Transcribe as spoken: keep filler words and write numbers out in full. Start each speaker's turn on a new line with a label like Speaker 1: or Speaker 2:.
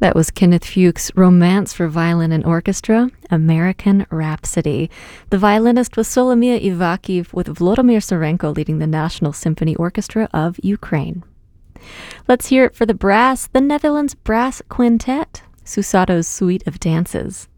Speaker 1: That was Kenneth Fuchs' Romance for Violin and Orchestra, American Rhapsody. The violinist was Solomia Ivakhiv, with Volodymyr Serenko leading the National Symphony Orchestra of Ukraine. Let's hear it for the brass, the Netherlands Brass Quintet, Susato's Suite of Dances.